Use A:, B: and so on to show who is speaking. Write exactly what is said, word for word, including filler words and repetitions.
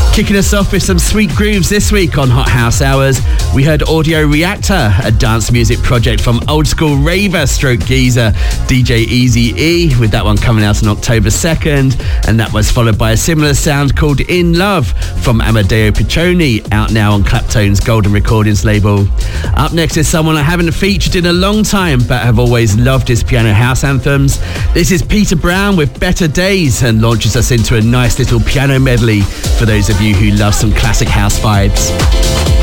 A: Kicking us off with some sweet grooves this week on Hot House Hours, we heard Audio Reactor, a dance music project from old school raver stroke geezer D J Eazy-E, with that one coming out on October second, and that was followed by a similar sound called In Love from Amadeo Piccioni, out now on Claptone's Golden Recordings label. Up next is someone I haven't featured in a long time, but have always loved his piano house anthems. This is Peter Brown with Better Days, and launches us into a nice little piano medley for those of you who love some classic house vibes.